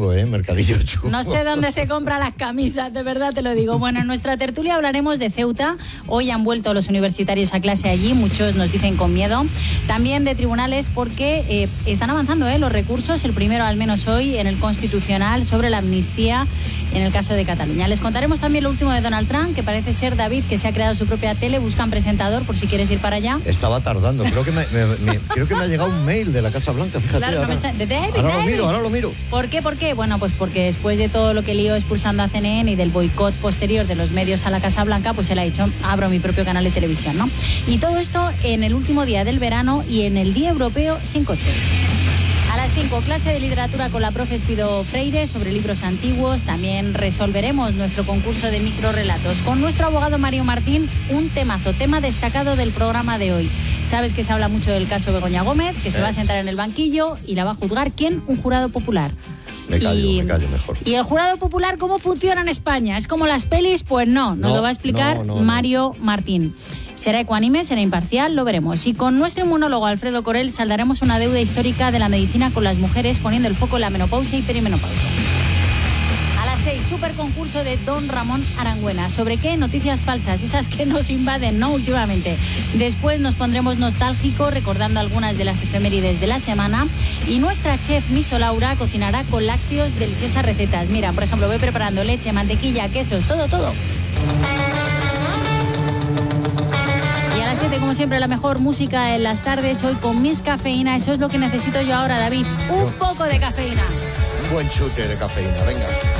chungo, mercadillo chungo. No sé dónde se compran las camisas, de verdad te lo digo. Bueno, en nuestra tertulia hablaremos de Ceuta. Hoy han vuelto los universitarios a clase allí, muchos nos dicen con miedo. También de tribunales porque están avanzando los recursos, el primero al menos hoy en el Constitucional sobre la amnistía en el caso de Cataluña. Les contaremos también lo último de Donald Trump, que parece ser David, que se ha creado su propia tele, buscan presentador por si quieres ir para allá. Estaba tardando, creo que me ha llegado un mail de la Casa Blanca, fíjate. Claro, ahora, de David, ahora lo miro. ¿Por qué? Bueno, pues porque después de todo lo que lío expulsando a CNN y del boicot posterior de los medios a la Casa Blanca, pues él ha dicho, abro mi propio canal de televisión, ¿no? Y todo esto en el último día del verano y en el Día Europeo sin coches. A las 5, clase de literatura con la profe Espido Freire sobre libros antiguos. También resolveremos nuestro concurso de microrelatos con nuestro abogado Mario Martín, un temazo, tema destacado del programa de hoy. Sabes que se habla mucho del caso Begoña Gómez, que se va a sentar en el banquillo y la va a juzgar, ¿quién? Un jurado popular. Me callo mejor. ¿Y el jurado popular cómo funciona en España? ¿Es como las pelis? Pues no, nos lo va a explicar Mario Martín. Será ecuánime, será imparcial, lo veremos. Y con nuestro inmunólogo Alfredo Corel saldaremos una deuda histórica de la medicina con las mujeres, poniendo el foco en la menopausia y perimenopausia. A las 6, super concurso de Don Ramón Arangüena. ¿Sobre qué? Noticias falsas, esas que nos invaden, ¿no? Últimamente. Después nos pondremos nostálgicos recordando algunas de las efemérides de la semana. Y nuestra chef Miso Laura cocinará con lácteos deliciosas recetas. Mira, por ejemplo, voy preparando leche, mantequilla, quesos, todo. Como siempre, la mejor música en las tardes, hoy con Miss Cafeína. Eso es lo que necesito yo ahora, David. Un poco de cafeína. Un buen chute de cafeína, venga.